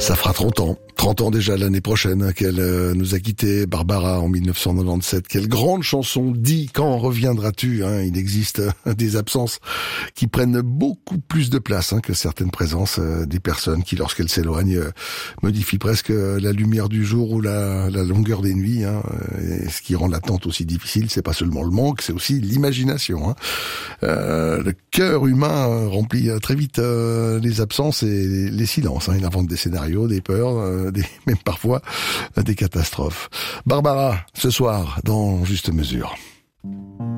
Ça fera 30 ans déjà l'année prochaine qu'elle nous a quittés, Barbara, en 1997. Quelle grande chanson, Dis, quand reviendras-tu, hein. Il existe des absences qui prennent beaucoup plus de place que certaines présences, des personnes qui, lorsqu'elles s'éloignent, modifient presque la lumière du jour ou la longueur des nuits. Et ce qui rend l'attente aussi difficile, c'est pas seulement le manque, c'est aussi l'imagination. Le cœur humain remplit très vite les absences et les silences. Il invente des scénarios, des peurs, même parfois des catastrophes. Barbara, ce soir, dans Juste Mesure.